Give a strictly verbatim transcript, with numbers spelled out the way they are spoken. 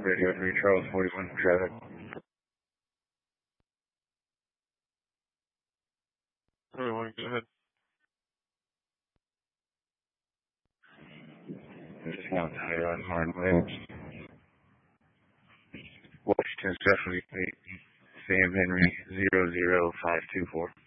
Radio three, Charles forty-one, traffic. forty-one, go ahead. Just now tired on hard way. Washington, Stephanie, Sam Henry, zero zero five two four.